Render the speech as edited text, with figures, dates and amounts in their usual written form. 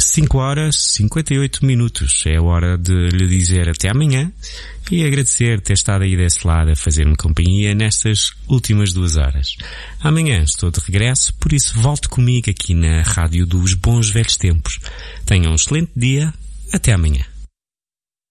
5 horas e 58 minutos. É hora de lhe dizer até amanhã e agradecer ter estado aí desse lado a fazer-me companhia nestas últimas 2 horas. Amanhã estou de regresso, por isso volte comigo aqui na Rádio dos Bons Velhos Tempos. Tenha um excelente dia. Até amanhã.